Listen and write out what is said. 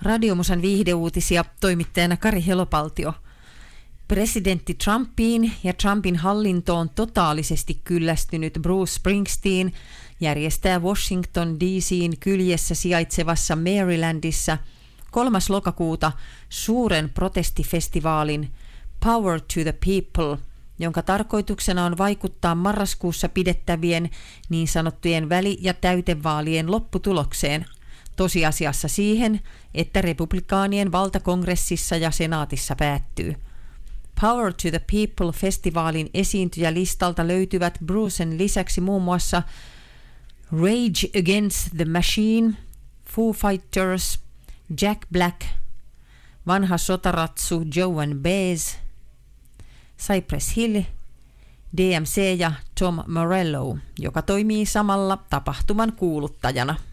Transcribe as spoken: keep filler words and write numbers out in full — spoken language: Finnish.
Radiomusan viihdeuutisia toimittajana Kari Helopaltio. Presidentti Trumpiin ja Trumpin hallintoon totaalisesti kyllästynyt Bruce Springsteen järjestää Washington D C:n kyljessä sijaitsevassa Marylandissa kolmas lokakuuta suuren protestifestivaalin Power to the People, jonka tarkoituksena on vaikuttaa marraskuussa pidettävien niin sanottujen väli- ja täytevaalien lopputulokseen, tosiasiassa siihen, että republikaanien valtakongressissa ja senaatissa päättyy. Power to the People-festivaalin esiintyjälistalta löytyvät Brucen lisäksi muun muassa Rage Against the Machine, Foo Fighters, Jack Black, vanha sotaratsu Joan Baez, Cypress Hill, D M C ja Tom Morello, joka toimii samalla tapahtuman kuuluttajana.